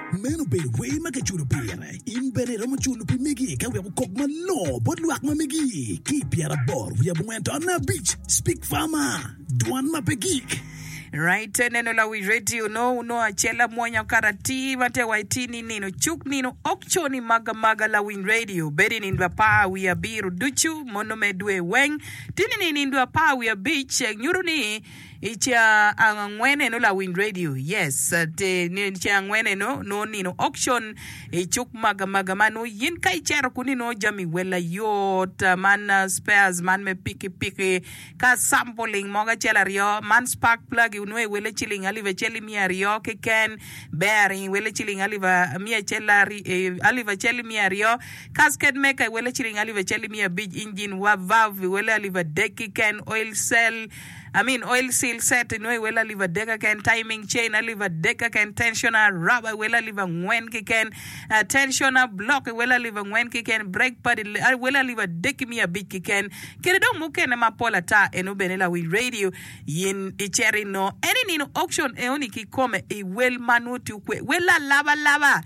Meno be we make churu pere. In bere romo chulu pi megi ka we kok malo bod luak ma megi. Keep yara bor we went on a beach. Speak farmer. Duan ma pegik. Right, neno la we radio no achela mwanya karati mate waitini nino chuk nino okchoni maga la win radio beri nindwa pa we abiru duchu monomedwe weng tini nindwa pa we beach nyuruni icha angwene no la win radio yes te ni cha angwene no nino auction chuk maga manu yin kai chero kuni no jami wela yot man spares man me piki ka sampling moga chela rio man spark plug unwe wele chilling alive cheli mia rio ke ken bearing wele chilling alive mia chelari alive cheli mia rio casket maker wele chilling alive cheli mia big engine valve wele alive deck ken oil seal set no wela liva deka ken timing chain liva deka ken tensioner rubber wela liva ngwen ki ken tensioner block wela liva ngwen ki ken brake pad wela liva deki mi big ki ken kede dong mukene mapola ta eno benela we radio yin icheri no eni nino auction e oni ki come e wel manuti kwe wela lava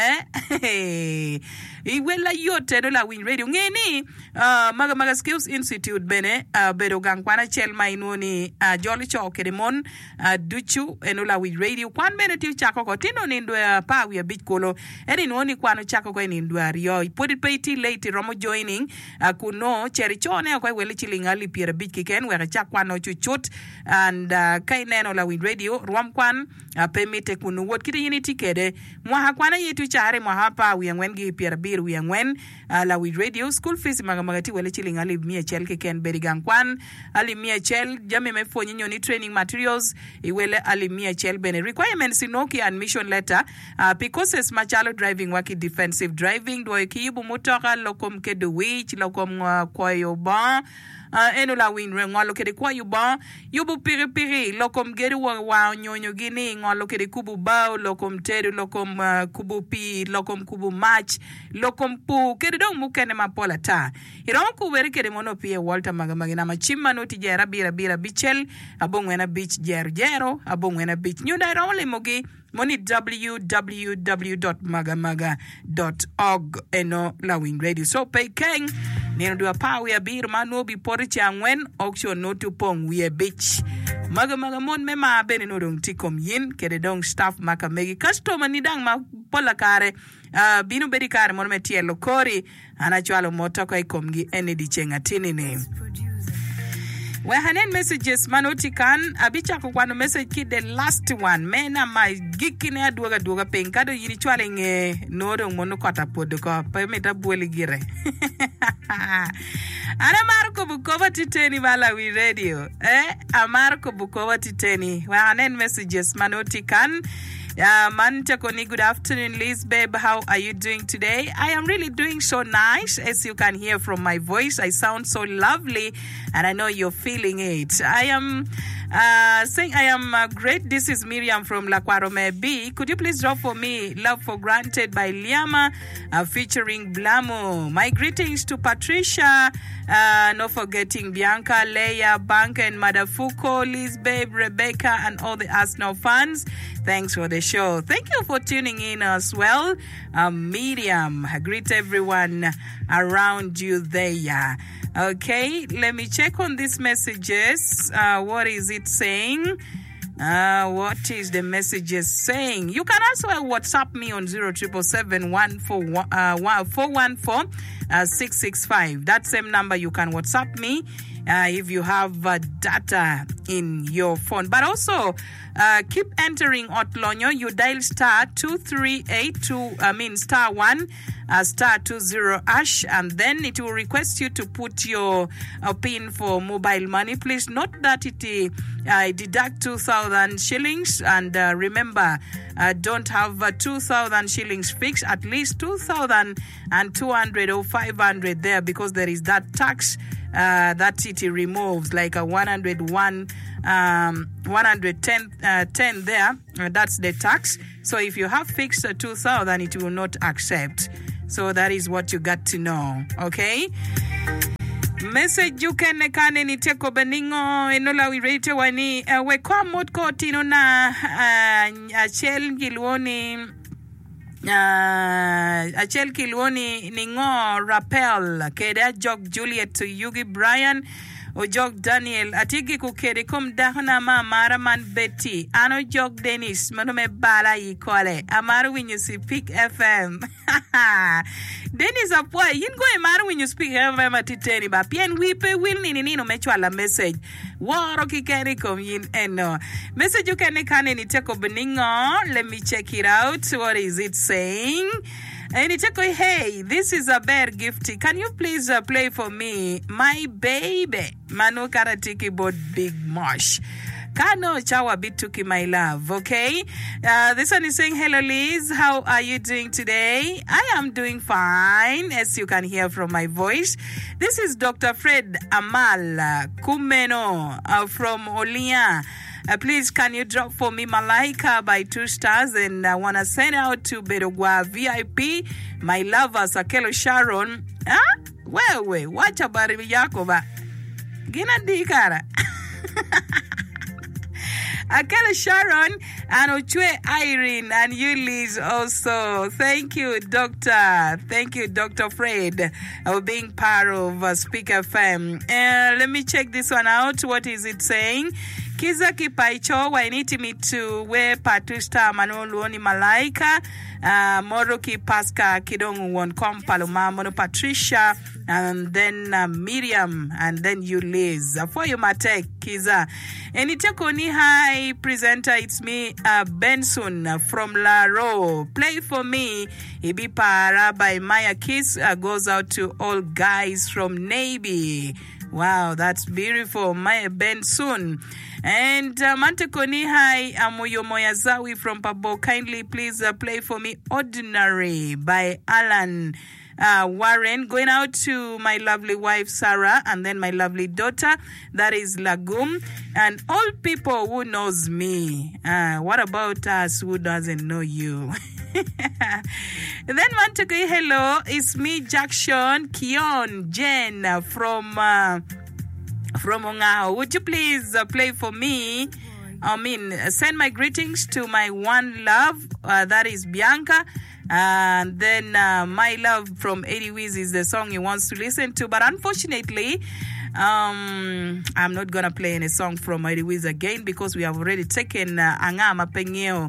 Iwela yote no la win radio ngeni maga skills institute bene bedo gangwana chelma inoni jolly chokeremon duchu eno la win radio kwan bene ti chako ko tino nindo pa we bit kolo eri noni kwano chako ko nindo rio put it pay late romo joining kuno cheri chone ko wele chilingali pier bit kiken we chakwano chuchut and kaineno la win radio rwam kwan pemite kunu wot kiti unity kede mwa kwana yetu chare mwa hapa we ngwengi pier we ngwen la we radio school fees magati wele chiling ali mia chel ke ken berigang kwan ali mia chel jame me fonyi nyoni training materials iwele ali mia chel bene requirements inoki admission letter because es machalo driving waki defensive driving do kibu motoka lokom ke de wich lokom kwayo ba eno la win ngolo kede kwa yubu piri lokom geru wa nyonyo gini ngolo kede kubu bao lokom teru lokom kubu pi lokom kubu match lokom pu kede dong mukene mapola ta iron ku weri kede mono pie Walter magina machimma no tijera bira bichel abongwena beach jero abongwena beach nyunda iron le mogi moni www.magamaga.org eno la win radio so pay king nino dua pa we bir manu bi pori changwen auction no to pong we beach maga mon mema bene no dong tikom yin kede dong staff maka megi customer ni dang ma pola kare binu bedi kare mon metielo kori anachwalo motoko ikomgi enedi chenga tinine we hanen messages manoti kan abicha ko kwano message ki the last one mena my gikine aduoga penkado yiri chwale nge no mono kota pod ko pemeta boli gire ana Marco Bukova titeni bala we radio Marco Bukova titeni we hanen messages manoti kan man Takoni, good afternoon, Liz, babe. How are you doing today? I am really doing so nice. As you can hear from my voice, I sound so lovely, and I know you're feeling it. I am saying I am great. This is Miriam from Lakwarome B. Could you please drop for me Love for Granted by Liama featuring Blamo? My greetings to Patricia, not forgetting Bianca, Leia, Banka, and Madafuko, Liz, babe, Rebecca, and all the Arsenal fans. Thanks for the show. Thank you for tuning in as well. Miriam, I greet everyone around you there. Okay, let me check on these messages. What is it saying? What is the messages saying? You can also WhatsApp me on 077-414-665. That same number you can WhatsApp me if you have data in your phone. But also, keep entering Otlonyo. You dial star 2382, star 1, star 20 hash, and then it will request you to put your PIN for mobile money. Please note that it deduct 2,000 shillings, and remember, don't have 2,000 shillings fixed, at least 2,200 or 500 there, because there is that tax that it removes, like a 110 10 there. That's the tax. So if you have fixed 2,000, it will not accept. So that is what you got to know. Okay. Message you can ni teko beningo enola wirete wani we kwa motko tino na achel gilwoni Achel Kilwoni Ningo Rappel Keda Jog Juliet to Yugi Brian o jog Daniel atigi ku kede kum dahna ma maraman Betty ano jog Dennis manume bala yikole amaru when you speak FM Dennis apoy yin go amaru when you speak FM atiteni ba pien wipe will nini no mechwala message waro kikeni kom yin eno message you can ni teko beningo. Let me check it out. What is it saying? And it's like, hey, this is a bear gifty. Can you please play for me, my baby? Manu karatiki board big mosh. Kano chawa bituki, my love. Okay. This one is saying, hello, Liz. How are you doing today? I am doing fine, as you can hear from my voice. This is Dr. Fred Amal Kumeno from Olia. Please, can you drop for me Malaika by 2 stars? And I want to send out to Berogwa VIP, my lover, Sakelo Sharon. Huh? Wewe, watch about Yakoba. Gina Dikara. Akela Sharon and Ochwe Irene and you Liz also. Thank you, Doctor. Thank you, Dr. Fred, for being part of Speak FM. Let me check this one out. What is it saying? Kiza Kipaicho, wainiti mitu we patusta manoluoni Malaika, Moroki Pasca Kidongu won Kompaluma, Mono Patricia, and then Miriam, and then you Liz. For you Matek, Kiza. And itekoni hi presenter, it's me, Benson from Laro. Play for me, Ibi Para by Maya Kiss goes out to all guys from Navy. Wow, that's beautiful. Maya Benson. And Mantekoni hi, Amoyo Moyazawi from Pabo. Kindly please play for me Ordinary by Alan Warren, going out to my lovely wife Sarah, and then my lovely daughter, that is Lagum, and all people who knows me. What about us who doesn't know you? Then want to say hello, it's me Jackson Kion Jen from Ongao. Would you please play for me? Send my greetings to my one love, that is Bianca. And then My Love from Eddie Wiz is the song he wants to listen to. But unfortunately, I'm not going to play any song from Eddie Wiz again because we have already taken Anga Mapengeo.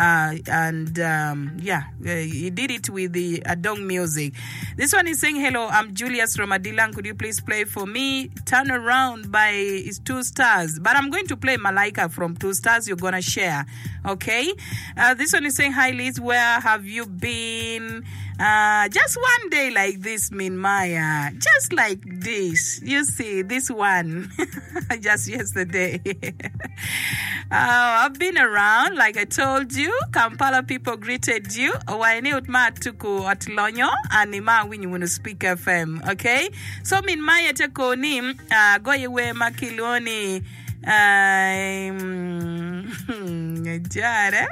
He did it with the Adong music. This one is saying, hello, I'm Julius from Adilang. Could you please play for me? Turn Around by 2 stars. But I'm going to play Malaika from 2 stars. You're going to share. Okay? This one is saying, hi Liz, where have you been? Just one day like this, Min Maya. Just like this. You see, this one. Just yesterday. I've been around, like I told you. Kampala people greeted you. Waini utma tuku atlonyo. Anima when you want to speak FM. Okay? So, Min Maya teko nim. Goyewe makiloni. Jare.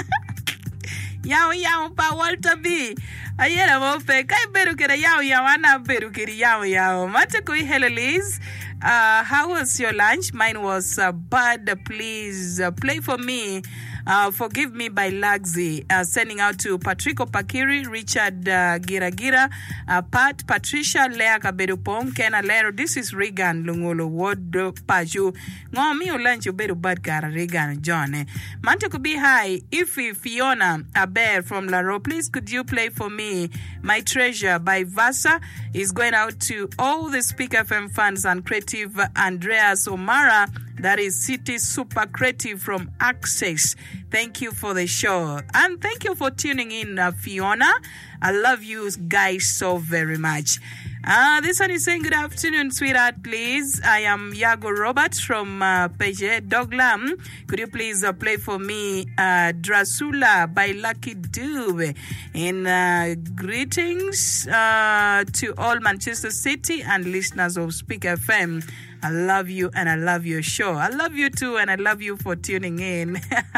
Yao pa Walter B. Ayera mope kai beru kera yao ana beru kiri yao. Matakoi hello Liz. How was your lunch? Mine was bad. Please play for me. Forgive Me by Lagzi. Sending out to Patrico Pakiri, Richard Gira, Pat, Patricia, Lea Kaberupong, Kena Lero. This is Regan Lungolo Wodo Paju. Ngomi lunch you better bad gara Regan John. Mante could be high. Ify Fiona Aber from Laro, please could you play for me My Treasure by Vasa is going out to all the Speak FM fans and creative Andreas Omara. That is City Super Creative from Access. Thank you for the show. And thank you for tuning in, Fiona. I love you guys so very much. This one is saying, good afternoon, sweetheart, please. I am Yago Robert from Peje Doglam. Could you please play for me Drasula by Lucky Dube? And greetings to all Manchester City and listeners of Speak FM. I love you and I love your show. I love you too and I love you for tuning in.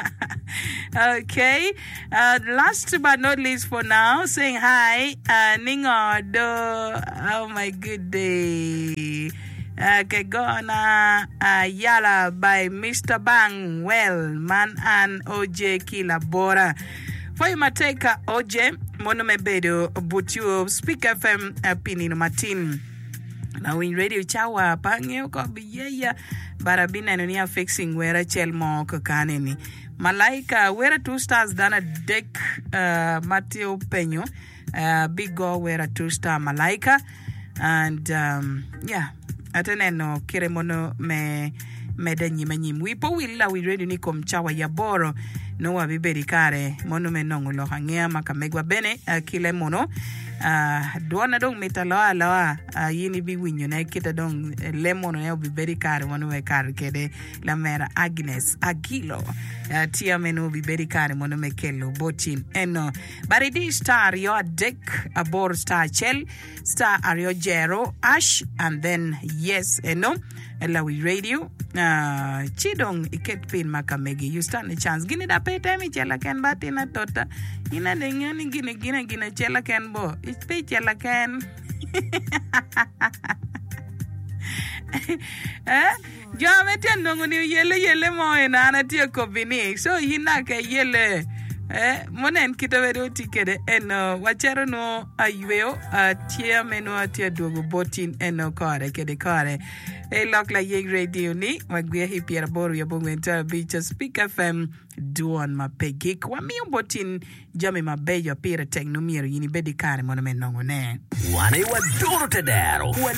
Okay. Last but not least for now, saying hi. Ningo do. Oh my good day. Kegona Yala by Mr. Bang. Well, man and OJ Kilabora. Foi mateka oje mono mebedo butu Speak FM pinino matin. Na win radio chawa pange ko biyeya barabina no nia fixing wera chelmo ko kaneni. Malaika wera 2 stars dana deck Mateo Peño big go wera 2 star Malaika and yeah ateneno kiremono me medanyi manyim wi po willa wi radio ni kom chawa ya boro no wa biberi kare mono me nongo lo hangea makamegwa bene kile mono duana dong metaloa lawa yini bi winyo na kita dong lemono ne biberi kare mono we kare kede la mera Agnes Agilo tia meno biberi kare mono me kello botin eno baridi star yo deck abor star chel star ario jero ash and then yes eno Lawi radio chidong iket pin makamegi you stand a chance gini da pay time chela ken batina tota ina dengani gina chela ken bo it's pay chela ken jo meten nongo ni yele mo ena na tie kobini so hina ke yele monen kitawero tikede eno wachero no ayveo tie meno atie dogo botin eno kare kede kare lok la yeg radio ni magwe hipiera boru ya bongwenta bicha Speak FM duon mapegi kwa mi botin jami mabeyo pira teknomiro yini bedi kare mono menongo ne wane wadoro tedero